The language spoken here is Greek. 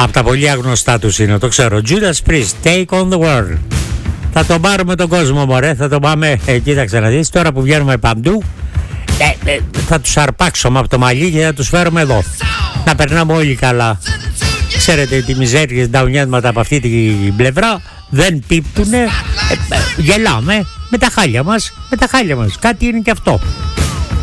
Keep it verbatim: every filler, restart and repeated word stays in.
Από τα πολύ άγνωστά τους είναι, το ξέρω. Judas Priest, Take on the World. Θα τον πάρουμε τον κόσμο, μωρέ. Θα τον πάμε, ε, κοίταξε να δεις, τώρα που βγαίνουμε παντού, ε, ε, θα τους αρπάξουμε από το μαλλί και θα τους φέρουμε εδώ. Να περνάμε όλοι καλά. Ξέρετε, τι μιζέριες νταουνιάσματα από αυτή την πλευρά δεν πίπτουνε. Ε, ε, γελάμε με τα χάλια μας, με τα χάλια μας. Κάτι είναι και αυτό.